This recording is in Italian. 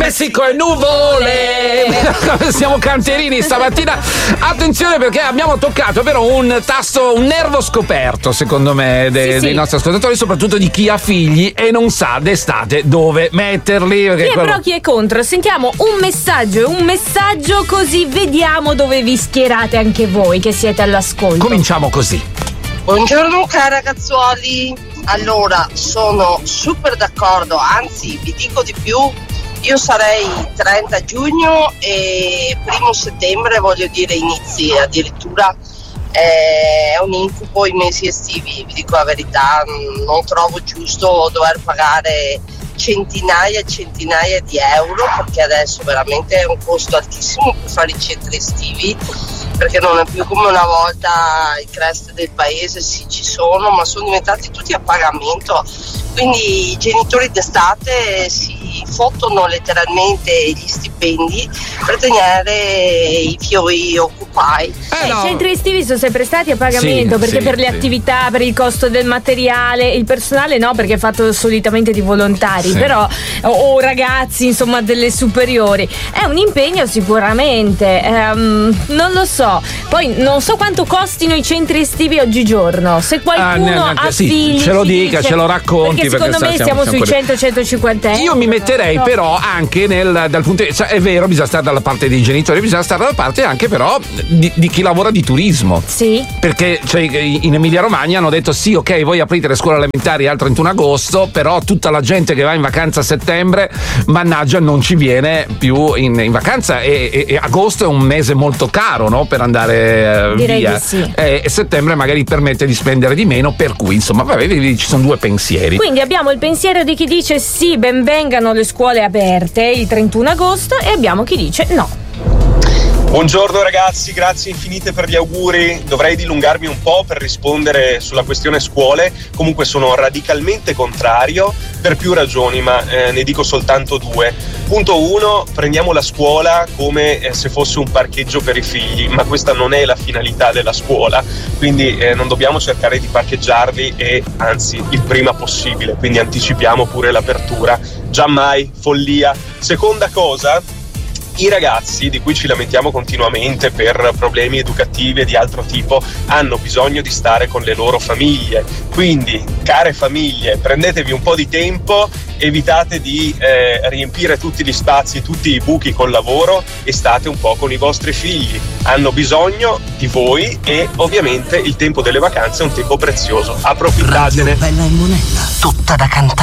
Messico e nuvole. Siamo canterini stamattina. Attenzione, perché abbiamo toccato però un tasto, un nervo scoperto secondo me dei nostri ascoltatori, soprattutto di chi ha figli e non sa d'estate dove metterli. Chi è pro, chi è contro? Sentiamo un messaggio così vediamo dove vi schierate anche voi che siete all'ascolto. Cominciamo così. Buongiorno cara ragazzuoli. Allora, sono super d'accordo, anzi vi dico di più, io sarei 30 giugno e 1 settembre, voglio dire inizi addirittura. È un incubo i mesi estivi, vi dico la verità, non trovo giusto dover pagare centinaia e centinaia di euro, perché adesso veramente è un costo altissimo per fare i centri estivi, perché non è più come una volta i creste del paese, sì ci sono, ma sono diventati tutti a pagamento, quindi i genitori d'estate si fottono letteralmente gli stipendi per tenere i fioi occupati. I centri estivi sono sempre stati a pagamento, perché per le attività, per il costo del materiale, il personale no, perché è fatto solitamente di volontari, però o ragazzi insomma delle superiori, è un impegno sicuramente, non lo so, poi non so quanto costino i centri estivi oggigiorno, se qualcuno ha figli ce lo dica, ce lo racconti, perché secondo me siamo sui 100-150 euro. Io mi metterei però anche dal punto di vista, è vero, bisogna stare dalla parte dei genitori, bisogna stare dalla parte anche però di chi lavora di turismo, perché in Emilia Romagna hanno detto sì, ok, voi aprite le scuole elementari al 31 agosto, però tutta la gente che va in vacanza a settembre, mannaggia, non ci viene più in vacanza, e agosto è un mese molto caro, no, per andare via, e settembre magari permette di spendere di meno, per cui insomma vabbè, ci sono due pensieri. Quindi abbiamo il pensiero di chi dice sì, ben vengano le scuole aperte il 31 agosto, e abbiamo chi dice no. Buongiorno ragazzi, grazie infinite per gli auguri. Dovrei dilungarmi un po' per rispondere sulla questione scuole, comunque sono radicalmente contrario per più ragioni, ma ne dico soltanto due. Punto 1, prendiamo la scuola come se fosse un parcheggio per i figli, ma questa non è la finalità della scuola, quindi non dobbiamo cercare di parcheggiarli, e anzi il prima possibile, quindi anticipiamo pure l'apertura. Giammai, follia. Seconda cosa, i ragazzi di cui ci lamentiamo continuamente per problemi educativi e di altro tipo hanno bisogno di stare con le loro famiglie, quindi care famiglie, prendetevi un po' di tempo, evitate di riempire tutti gli spazi, tutti i buchi col lavoro, e state un po' con i vostri figli, hanno bisogno di voi, e ovviamente il tempo delle vacanze è un tempo prezioso, approfittatene. Radio Bella e Monella, tutta da cantare.